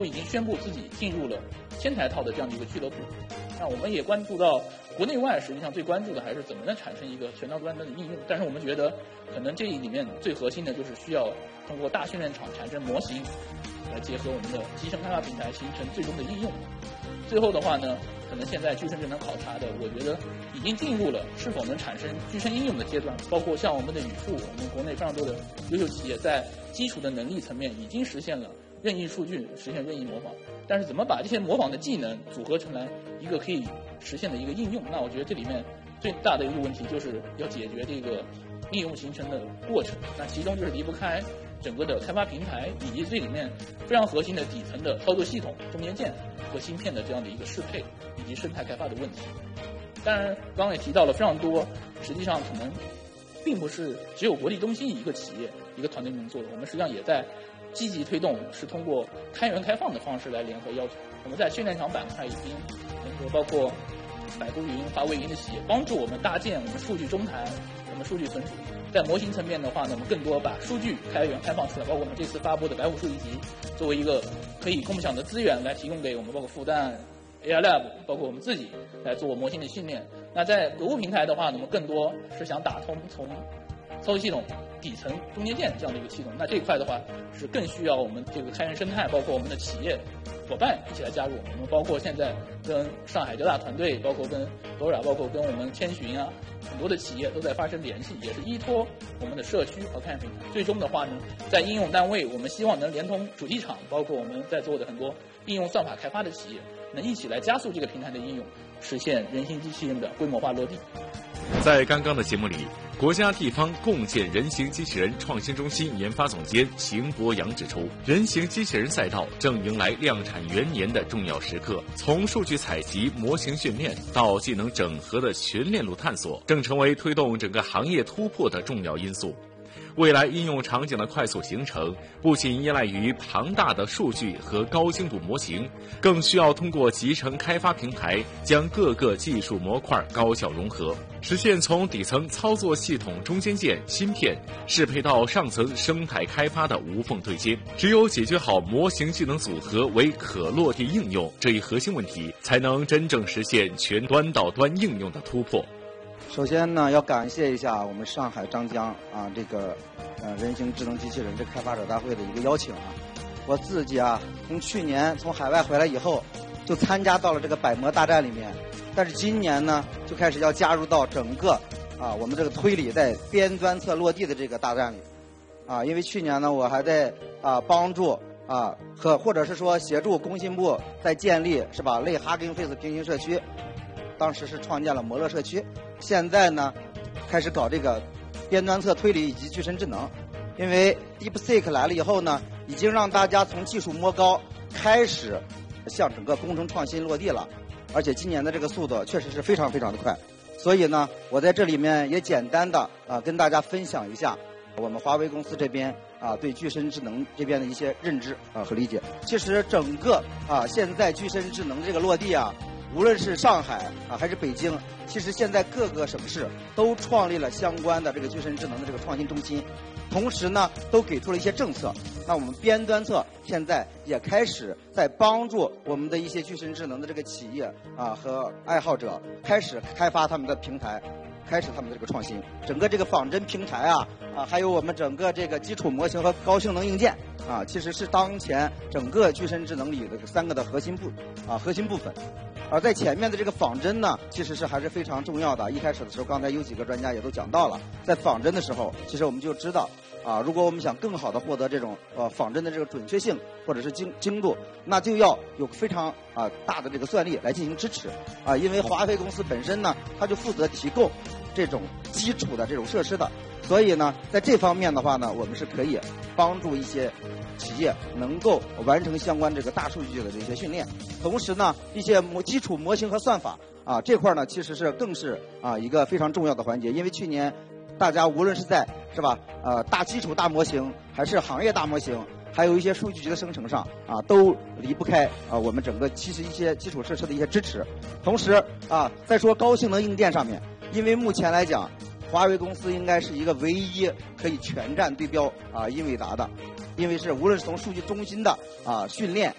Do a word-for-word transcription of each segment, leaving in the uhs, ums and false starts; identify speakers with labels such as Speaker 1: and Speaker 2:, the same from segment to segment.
Speaker 1: 已经宣布自己进入了千台套的这样的一个俱乐部。那我们也关注到国内外，实际上最关注的还是怎么能产生一个全高端的应用。但是我们觉得，可能这里面最核心的就是需要通过大训练场产生模型，来结合我们的集成开发平台，形成最终的应用。最后的话呢，可能现在具身智能考察的，我觉得已经进入了是否能产生具身应用的阶段。包括像我们的语富，我们国内非常多的优秀企业在基础的能力层面已经实现了任意数据，实现任意模仿。但是怎么把这些模仿的技能组合成来一个可以实现的一个应用？那我觉得这里面最大的一个问题就是要解决这个应用形成的过程。那其中就是离不开整个的开发平台，以及这里面非常核心的底层的操作系统、中间件和芯片的这样的一个适配，以及生态开发的问题。当然，刚刚也提到了非常多，实际上可能并不是只有国立中心一个企业、一个团队能做的，我们实际上也在积极推动，是通过开源开放的方式来联合要求。我们在训练场板块已经能够包括百度云、华为云的企业，帮助我们搭建我们数据中台、我们数据存储。在模型层面的话呢，我们更多把数据开源开放出来，包括我们这次发布的百虎数据集，作为一个可以共享的资源来提供给我们，包括复旦、A I Lab， 包括我们自己来做模型的训练。那在格物平台的话呢，我们更多是想打通从操作系统底层中间件这样的一个系统。那这一块的话是更需要我们这个开源生态，包括我们的企业伙伴一起来加入。我们包括现在跟上海交大团队，包括跟 Dora， 包括跟我们千寻啊，很多的企业都在发生联系，也是依托我们的社区和开源平台。最终的话呢，在应用单位，我们希望能连通主机厂，包括我们在做的很多应用算法开发的企业，能一起来加速这个平台的应用，实现人形机器人的规模化落地。
Speaker 2: 在刚刚的节目里，国家地方共建人形机器人创新中心研发总监邢博洋指出，人形机器人赛道正迎来量产元年的重要时刻，从数据采集、模型训练到技能整合的全链路探索，正成为推动整个行业突破的重要因素。未来应用场景的快速形成，不仅依赖于庞大的数据和高精度模型，更需要通过集成开发平台将各个技术模块高效融合，实现从底层操作系统、中间件、芯片适配到上层生态开发的无缝对接。只有解决好模型技能组合为可落地应用这一核心问题，才能真正实现全端到端应用的突破。
Speaker 3: 首先呢，要感谢一下我们上海张江啊这个呃人形智能机器人这开发者大会的一个邀请啊。我自己啊，从去年从海外回来以后，就参加到了这个百模大战里面，但是今年呢，就开始要加入到整个啊我们这个推理在边端侧落地的这个大战里啊。因为去年呢，我还在啊帮助啊和或者是说协助工信部在建立是吧类 Hugging Face 平行社区，当时是创建了摩乐社区。现在呢，开始搞这个边端侧推理以及具身智能。因为 DeepSeek 来了以后呢，已经让大家从技术摸高开始向整个工程创新落地了，而且今年的这个速度确实是非常非常的快。所以呢，我在这里面也简单的啊跟大家分享一下我们华为公司这边啊对具身智能这边的一些认知啊和理解。其实整个啊现在具身智能这个落地啊，无论是上海啊还是北京，其实现在各个省市都创立了相关的这个具身智能的这个创新中心，同时呢都给出了一些政策。那我们边端侧现在也开始在帮助我们的一些具身智能的这个企业啊和爱好者开始开发他们的平台，开始他们的这个创新。整个这个仿真平台啊啊还有我们整个这个基础模型和高性能硬件啊，其实是当前整个具身智能里的三个的核心部啊核心部分。而在前面的这个仿真呢，其实是还是非常重要的。一开始的时候，刚才有几个专家也都讲到了，在仿真的时候，其实我们就知道啊，如果我们想更好的获得这种呃仿真的这个准确性或者是精精度，那就要有非常啊大的这个算力来进行支持啊。因为华为公司本身呢，它就负责提供这种基础的这种设施的，所以呢，在这方面的话呢，我们是可以帮助一些企业能够完成相关这个大数据的这些训练。同时呢，一些模基础模型和算法啊这块呢，其实是更是啊一个非常重要的环节。因为去年大家无论是在是吧呃大基础大模型，还是行业大模型，还有一些数据集的生成上啊，都离不开啊我们整个其实一些基础设施的一些支持。同时啊，再说高性能硬件上面，因为目前来讲，华为公司应该是一个唯一可以全站对标啊英伟达的，因为是无论是从数据中心的啊训练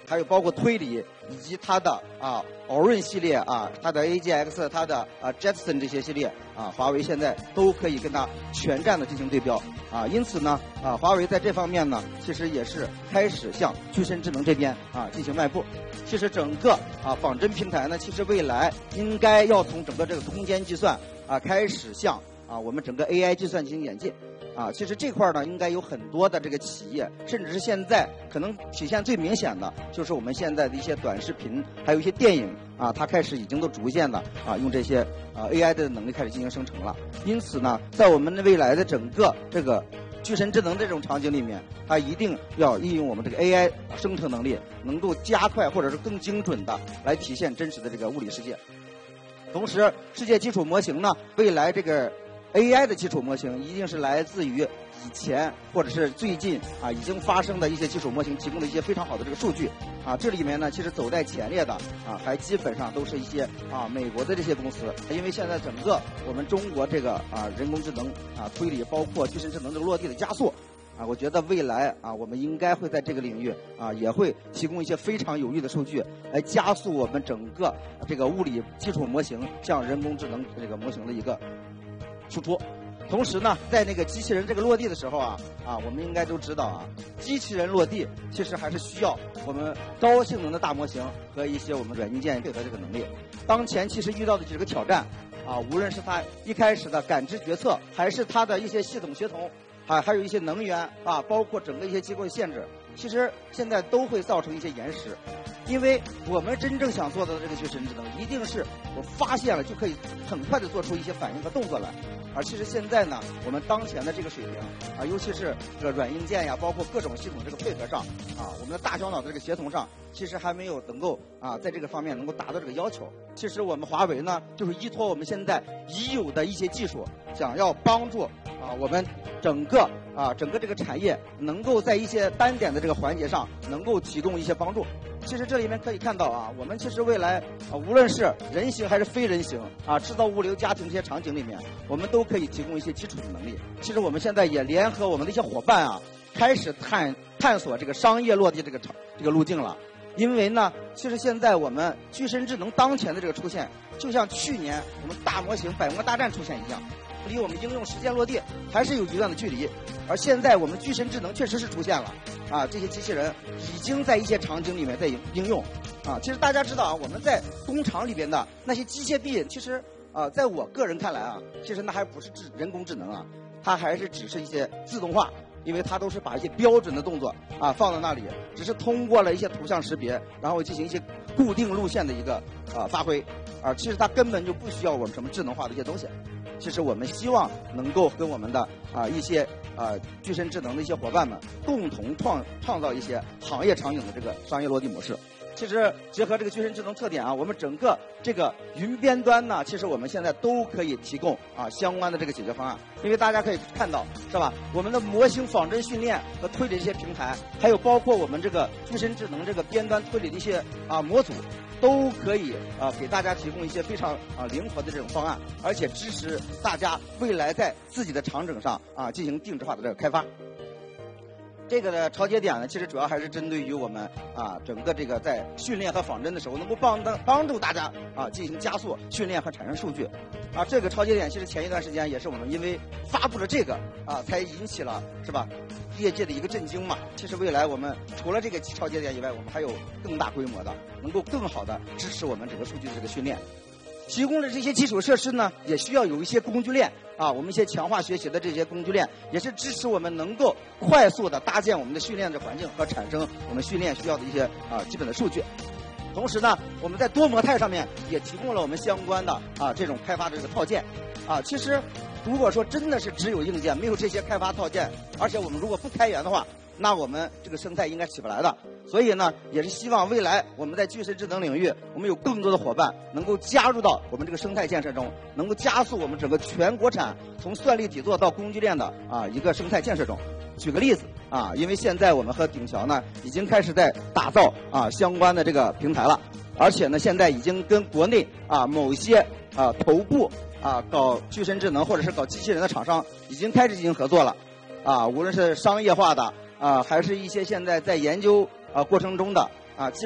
Speaker 3: 还有包括推理以及它的啊螯润系列啊，它的 A G X， 它的啊 Jetson 这些系列啊，华为现在都可以跟它全站的进行对标啊。因此呢啊，华为在这方面呢，其实也是开始向具身智能这边啊进行迈步。其实整个啊仿真平台呢，其实未来应该要从整个这个空间计算啊开始向啊我们整个 A I 计算进行演进。啊，其实这块呢，应该有很多的这个企业，甚至是现在可能体现最明显的，就是我们现在的一些短视频，还有一些电影啊，它开始已经都逐渐的啊，用这些啊 A I 的能力开始进行生成了。因此呢，在我们的未来的整个这个具身智能这种场景里面，它一定要利用我们这个 A I 生成能力，能够加快或者是更精准的来体现真实的这个物理世界。同时，世界基础模型呢，未来这个A I 的基础模型一定是来自于以前或者是最近啊已经发生的一些基础模型提供的一些非常好的这个数据啊，这里面呢其实走在前列的啊还基本上都是一些啊美国的这些公司，因为现在整个我们中国这个啊人工智能啊推理包括具身智能这个落地的加速啊，我觉得未来啊我们应该会在这个领域啊也会提供一些非常有益的数据来加速我们整个这个物理基础模型向人工智能这个模型的一个输出。同时呢，在那个机器人这个落地的时候啊，啊，我们应该都知道啊，机器人落地其实还是需要我们高性能的大模型和一些我们软硬件配合这个能力。当前其实遇到的几个挑战啊，无论是它一开始的感知决策，还是它的一些系统协同，啊，还有一些能源啊，包括整个一些机构的限制，其实现在都会造成一些延时。因为我们真正想做到的这个具身智能，一定是我发现了就可以很快的做出一些反应和动作来。而其实现在呢，我们当前的这个水平啊，尤其是这个软硬件呀，包括各种系统这个配合上啊，我们的大小脑的这个协同上，其实还没有能够啊，在这个方面能够达到这个要求。其实我们华为呢，就是依托我们现在已有的一些技术，想要帮助啊我们整个啊整个这个产业能够在一些单点的这个环节上能够提供一些帮助。其实这里面可以看到啊，我们其实未来啊，无论是人形还是非人形啊，制造、物流、家庭这些场景里面，我们都可以提供一些基础的能力。其实我们现在也联合我们的一些伙伴啊，开始探探索这个商业落地这个场这个路径了。因为呢，其实现在我们具身智能当前的这个出现，就像去年我们大模型百模大战出现一样，离我们应用实践落地还是有一段的距离。而现在我们具身智能确实是出现了啊，这些机器人已经在一些场景里面在应用啊。其实大家知道啊，我们在工厂里边的那些机械臂，其实啊，在我个人看来啊，其实那还不是智人工智能啊，它还是只是一些自动化。因为它都是把一些标准的动作啊放在那里，只是通过了一些图像识别，然后进行一些固定路线的一个啊发挥，而其实它根本就不需要我们什么智能化的一些东西。其实我们希望能够跟我们的啊一些啊具身智能的一些伙伴们共同创创造一些行业场景的这个商业落地模式。其实结合这个具身智能特点啊，我们整个这个云边端呢，其实我们现在都可以提供啊相关的这个解决方案。因为大家可以看到，是吧？我们的模型仿真训练和推理这些平台，还有包括我们这个具身智能这个边端推理的一些啊模组，都可以啊给大家提供一些非常啊灵活的这种方案，而且支持大家未来在自己的场景上啊进行定制化的这个开发。这个的超节点呢，其实主要还是针对于我们啊整个这个在训练和仿真的时候，能够帮帮助大家啊进行加速训练和产生数据。啊，这个超节点其实前一段时间也是我们因为发布了这个啊，才引起了是吧业界的一个震惊嘛。其实未来我们除了这个超节点以外，我们还有更大规模的，能够更好的支持我们整个数据的这个训练。提供的这些基础设施呢，也需要有一些工具链啊，我们一些强化学习的这些工具链，也是支持我们能够快速的搭建我们的训练的环境和产生我们训练需要的一些啊基本的数据。同时呢，我们在多模态上面也提供了我们相关的啊这种开发的这个套件啊。其实如果说真的是只有硬件，没有这些开发套件，而且我们如果不开源的话，那我们这个生态应该起不来的。所以呢，也是希望未来我们在具身智能领域，我们有更多的伙伴能够加入到我们这个生态建设中，能够加速我们整个全国产从算力底座到工具链的啊一个生态建设中。举个例子啊，因为现在我们和鼎桥呢已经开始在打造啊相关的这个平台了，而且呢现在已经跟国内啊某些啊头部啊搞具身智能或者是搞机器人的厂商已经开始进行合作了啊，无论是商业化的啊，还是一些现在在研究啊过程中的啊。